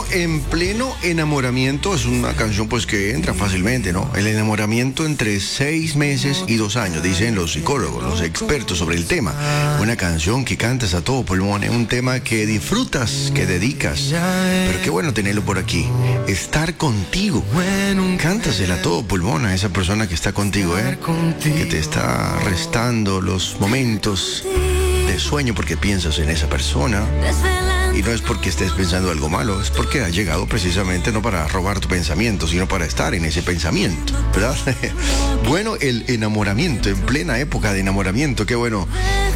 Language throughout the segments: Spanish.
Bueno, en pleno enamoramiento es una canción pues que entra fácilmente, ¿no? El enamoramiento entre 6 meses y 2 años, dicen los psicólogos, los expertos sobre el tema. Una canción que cantas a todo pulmón, un tema que disfrutas, que dedicas. Pero qué bueno tenerlo por aquí. Estar contigo. Cántasela a todo pulmón a esa persona que está contigo, que te está restando los momentos de sueño porque piensas en esa persona. Y no es porque estés pensando algo malo, es porque ha llegado precisamente no para robar tu pensamiento, sino para estar en ese pensamiento, ¿verdad? Bueno, el enamoramiento, en plena época de enamoramiento, qué bueno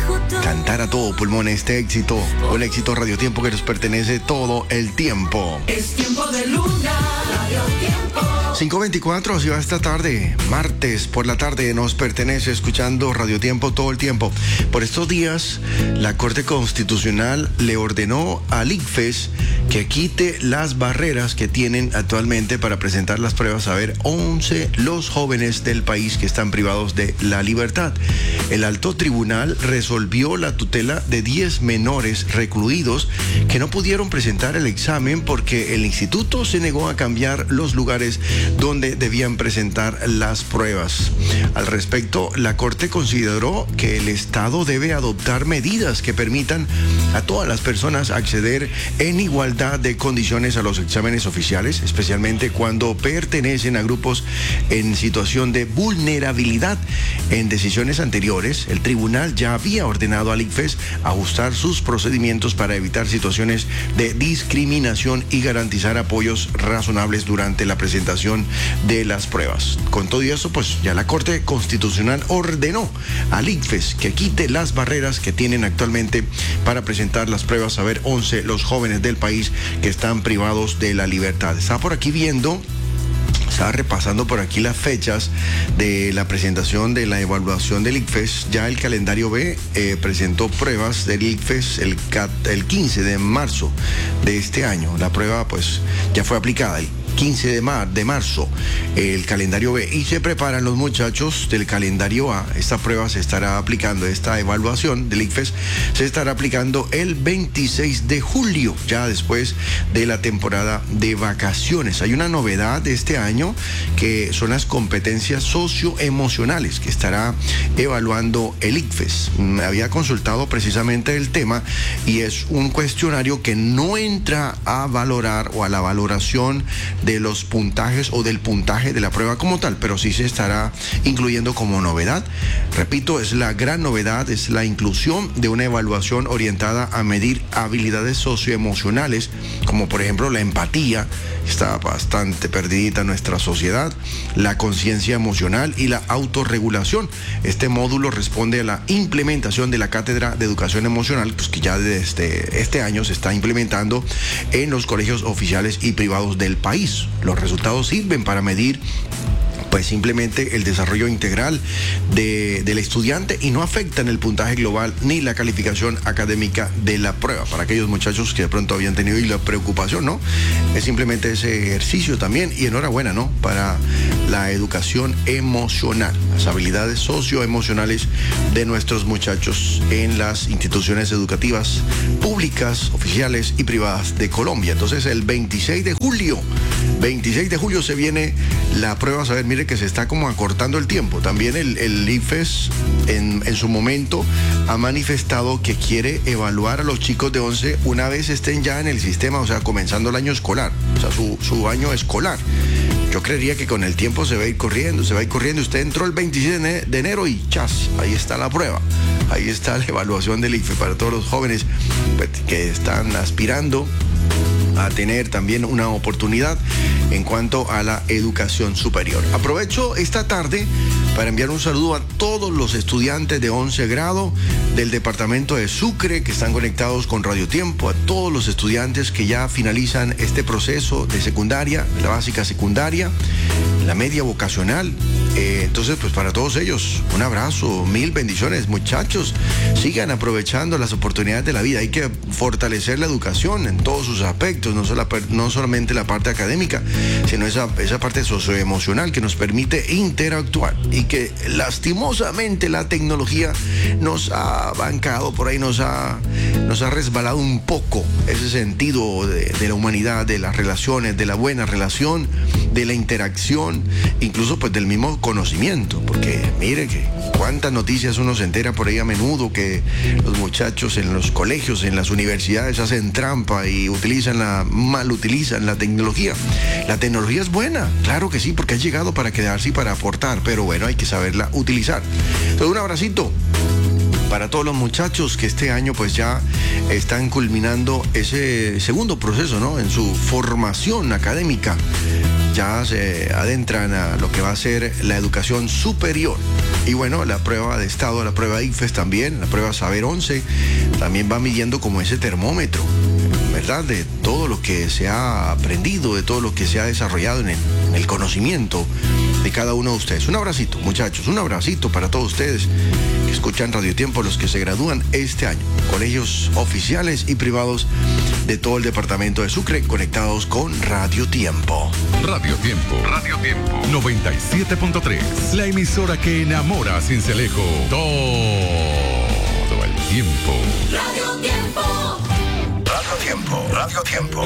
cantar a todo pulmón este éxito, un éxito Radio Tiempo que nos pertenece todo el tiempo. Es tiempo de Luna, Radio Tiempo. 5:24, así va esta tarde, martes por la tarde, nos pertenece escuchando Radio Tiempo todo el tiempo. Por estos días, la Corte Constitucional le ordenó al ICFES que quite las barreras que tienen actualmente para presentar las pruebas a ver 11 los jóvenes del país que están privados de la libertad. El alto tribunal resolvió la tutela de 10 menores recluidos que no pudieron presentar el examen porque el instituto se negó a cambiar los lugares donde debían presentar las pruebas. Al respecto, la Corte consideró que el Estado debe adoptar medidas que permitan a todas las personas acceder en igualdad de condiciones a los exámenes oficiales, especialmente cuando pertenecen a grupos en situación de vulnerabilidad. En decisiones anteriores, el tribunal ya había ordenado al ICFES ajustar sus procedimientos para evitar situaciones de discriminación y garantizar apoyos razonables durante la presentación de las pruebas. Con todo eso, pues ya la Corte Constitucional ordenó al ICFES que quite las barreras que tienen actualmente para presentar las pruebas a ver 11 los jóvenes del país que están privados de la libertad. Estaba por aquí viendo, estaba repasando por aquí las fechas de la presentación de la evaluación del ICFES. Ya el calendario B presentó pruebas del ICFES el 15 de marzo de este año. La prueba pues ya fue aplicada el 15 de marzo, el calendario B, y se preparan los muchachos del calendario A. Esta prueba se estará aplicando, esta evaluación del ICFES se estará aplicando el 26 de julio, ya después de la temporada de vacaciones. Hay una novedad de este año que son las competencias socioemocionales que estará evaluando el ICFES. Me había consultado precisamente el tema y es un cuestionario que no entra a valorar o a la valoración de los puntajes o del puntaje de la prueba como tal, pero sí se estará incluyendo como novedad. Repito, es la gran novedad, es la inclusión de una evaluación orientada a medir habilidades socioemocionales, como por ejemplo la empatía, está bastante perdidita en nuestra sociedad, la conciencia emocional y la autorregulación. Este módulo responde a la implementación de la Cátedra de Educación Emocional, pues que ya desde este año se está implementando en los colegios oficiales y privados del país. Los resultados sirven para medir pues simplemente el desarrollo integral del estudiante y no afectan el puntaje global ni la calificación académica de la prueba. Para aquellos muchachos que de pronto habían tenido la preocupación, ¿no? Es simplemente ese ejercicio también, y enhorabuena, ¿no? Para la educación emocional, las habilidades socioemocionales de nuestros muchachos en las instituciones educativas públicas, oficiales y privadas de Colombia. Entonces el 26 de julio se viene la prueba. A ver, mire que se está como acortando el tiempo. También el ICFES en su momento ha manifestado que quiere evaluar a los chicos de 11 una vez estén ya en el sistema, o sea, comenzando el año escolar, o sea, su año escolar. Yo creería que con el tiempo se va a ir corriendo. Usted entró el 26 de enero y chas, ahí está la prueba. Ahí está la evaluación del ICFES para todos los jóvenes pues, que están aspirando a tener también una oportunidad en cuanto a la educación superior. Aprovecho esta tarde para enviar un saludo a todos los estudiantes de 11 grado del departamento de Sucre que están conectados con Radio Tiempo, a todos los estudiantes que ya finalizan este proceso de secundaria, la básica secundaria, la media vocacional, Entonces, pues para todos ellos, un abrazo, mil bendiciones, muchachos. Sigan aprovechando las oportunidades de la vida. Hay que fortalecer la educación en todos sus aspectos, no solamente la parte académica, sino esa parte socioemocional que nos permite interactuar y que lastimosamente la tecnología nos ha bancado por ahí, nos ha resbalado un poco ese sentido de la humanidad, de las relaciones, de la buena relación, de la interacción, incluso pues del mismo conocimiento, porque mire que cuántas noticias uno se entera por ahí a menudo que los muchachos en los colegios, en las universidades hacen trampa y mal utilizan la tecnología. La tecnología es buena, claro que sí, porque ha llegado para quedarse y para aportar, pero bueno, hay que saberla utilizar. Entonces, un abracito para todos los muchachos que este año pues ya están culminando ese segundo proceso, ¿no? En su formación académica. Ya se adentran a lo que va a ser la educación superior. Y bueno, la prueba de estado, la prueba ICFES también, la prueba Saber 11, también va midiendo como ese termómetro, ¿verdad? De todo lo que se ha aprendido, de todo lo que se ha desarrollado en el conocimiento de cada uno de ustedes. Un abracito, muchachos, un abracito para todos ustedes que escuchan Radio Tiempo, los que se gradúan este año. Colegios oficiales y privados de todo el departamento de Sucre conectados con Radio Tiempo. Radio Tiempo. 97.3. La emisora que enamora a Sincelejo. Todo el tiempo. Radio Tiempo. Radio Tiempo.